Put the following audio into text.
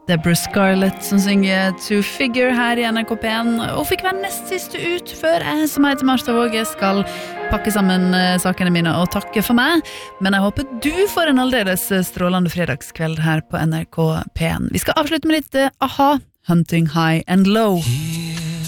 Deborah Scarlett som synger To Figure her i NRK P1 og fikk være nest siste ut før jeg som heter Marstad Våge skal pakke sammen sakene mine og takke for meg, men jeg håper du får en aldeles strålende fredagskveld her på NRK P1. Vi skal avslutte med litt aha, Hunting High and Low.